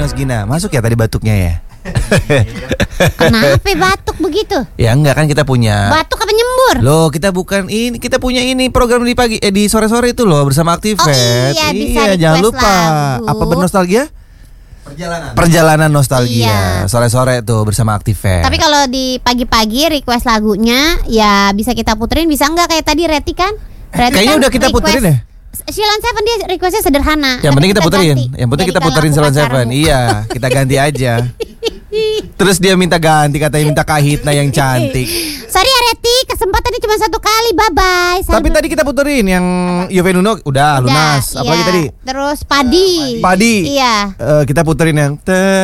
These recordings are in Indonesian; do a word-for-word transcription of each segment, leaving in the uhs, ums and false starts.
Nos Gina. Masuk ya tadi batuknya ya. Kenapa batuk begitu? Ya enggak kan kita punya. Batuk apa nyembur? Loh kita bukan ini, kita punya ini program di pagi eh di sore-sore itu loh bersama Aktifet. Oh iya, bisa iya jangan request lupa. lagu. Apa bernostalgia? Perjalanan. Perjalanan nostalgia. Iya. Sore-sore tuh bersama Aktifet. Tapi kalau di pagi-pagi request lagunya ya bisa kita puterin, bisa enggak kayak tadi Reti kan? Reti Kayaknya kan udah kita request- puterin ya? Silon Seven dia requestnya sederhana. Yang penting Tapi kita puterin, ganti. yang penting Jadi kita kalau puterin aku Salon pacarmu. Seven. Iya, kita ganti aja. Terus dia minta ganti, katanya minta Kahitna yang cantik. Sorry ya Reti, kesempatannya cuma satu kali, bye bye. Tapi tadi kita puterin yang Yuve Nuno udah lunas. Apalagi iya. tadi? Terus Padi. Padi. Iya. Eh, kita puterin yang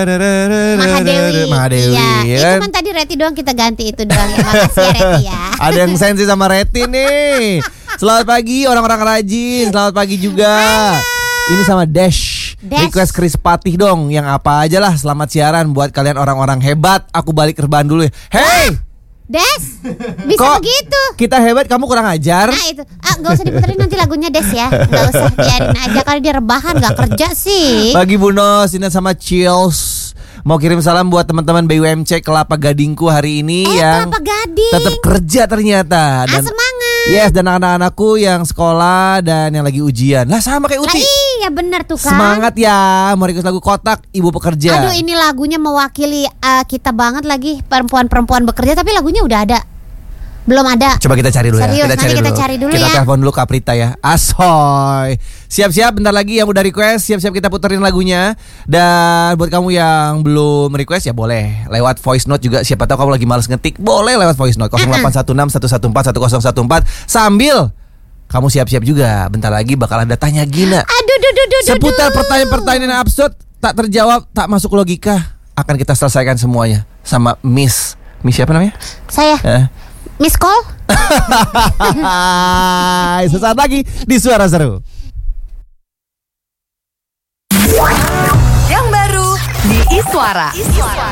Mahadewi. Mahadewi. Iya. ya Itu kan? cuma tadi Reti doang kita ganti itu doang. Ya, makasih ya Reti ya. Ada yang sensi sama Reti nih. Selamat pagi orang-orang rajin. Selamat pagi juga. Ini sama Dash. Dash. Request Chris Patih dong. Yang apa aja lah. Selamat siaran buat kalian orang-orang hebat. Aku balik ke rebahan dulu ya. Hey, Des, bisa kok begitu? kita hebat, kamu kurang ajar. Nah itu, ah gak usah diputerin nanti lagunya Des ya. Gak usah, biarin aja kali dia rebahan gak kerja sih. Pagi Bu Nos, ini sama Chills. Mau kirim salam buat teman-teman B U M C Kelapa Gadingku hari ini Eh yang Kelapa Gading. tetap kerja ternyata. Ah semangat. Yes, dan anak-anakku yang sekolah dan yang lagi ujian. Lah sama kayak Lah Uti. iya bener tuh kan. Semangat ya, mau request lagu Kotak Ibu Pekerja. Aduh ini lagunya mewakili uh, kita banget lagi, perempuan-perempuan bekerja. Tapi lagunya udah ada. Belum ada. Coba kita cari dulu Serius, ya. Kita nanti cari kita dulu. cari dulu kita ya. telepon dulu Kaprita ya. Asoy. Siap-siap bentar lagi yang udah request, siap-siap kita puterin lagunya. Dan buat kamu yang belum request ya boleh lewat voice note juga. Siapa tahu kamu lagi males ngetik, boleh lewat voice note nol delapan satu enam satu satu empat satu nol satu empat sambil kamu siap-siap juga. Bentar lagi bakal ada Tanya Gina. Aduh duh duh duh. Seputar pertanyaan-pertanyaan yang absurd, tak terjawab, tak masuk logika, akan kita selesaikan semuanya sama Miss Miss siapa namanya? Saya Eh. Miss Call. Sesaat lagi di Suara Seru. Yang baru di Iswara.